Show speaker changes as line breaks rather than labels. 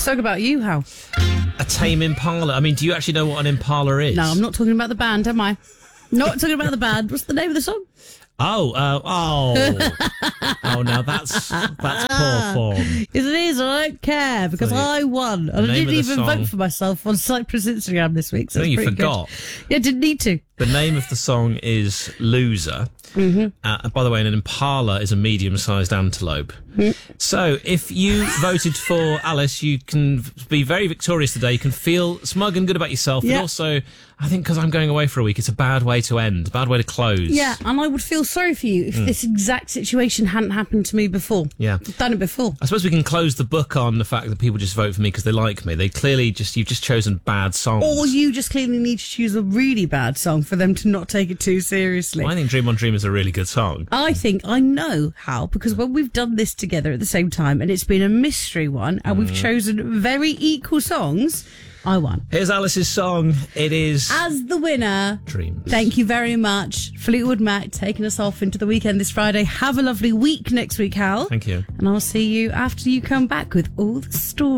song about you, Hal.
A tame impala. I mean, do you actually know what an impala is?
No, I'm not talking about the band, am I? Not talking about the band. What's the name of the song?
Oh, now that's poor form.
Yes, it is. I don't care because I won. And I didn't even vote for myself on Cyprus Instagram this week. So
No, you forgot.
Good. Yeah, didn't need to.
The name of the song is Loser. Mm-hmm. By the way, an impala is a medium-sized antelope. So if you voted for Alice, you can be very victorious today. You can feel smug and good about yourself.
Yeah.
And also, I think because I'm going away for a week, it's a bad way to end, bad way to close.
Yeah, and I would feel sorry for you if this exact situation hadn't happened to me before.
Yeah.
I've done it before.
I suppose we can close the book on the fact that people just vote for me because they like me. They clearly you've just chosen bad songs.
Or you just clearly need to choose a really bad song for them to not take it too seriously.
Well, I think Dream on Dream is a really good song.
I know how, because when we've done this together at the same time, and it's been a mystery one, and we've chosen very equal songs, I won.
Here's Alice's song. It is...
As the winner,
Dreams.
Thank you very much, Fleetwood Mac, taking us off into the weekend this Friday. Have a lovely week next week, Hal.
Thank you.
And I'll see you after you come back with all the stories.